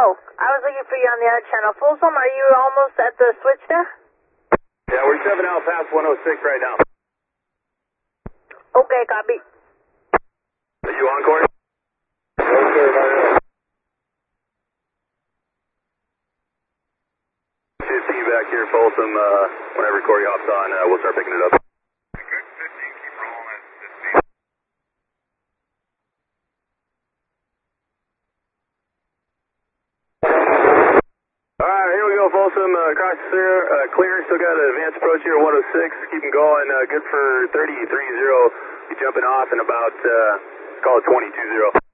I was looking for you on the other channel. Folsom, are you almost at the switch there? Yeah, we're 7 out past 106 right now. Okay, copy. Are you on, Corey? Okay, right now. 15 back here, Folsom. Whenever Corey hops on, we'll start picking it up. Alright, here we go, Folsom. Cross clear. Still got an advanced approach here at 106. Keep them going. Good for 30-30. Be jumping off in about, call it 22-0.